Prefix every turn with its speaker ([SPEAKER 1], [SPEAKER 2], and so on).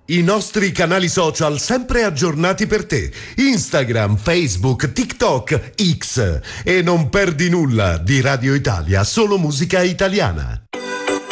[SPEAKER 1] I nostri canali social sempre aggiornati per te. Instagram, Facebook, TikTok, X. E non perdi nulla di Radio Italia, solo musica italiana.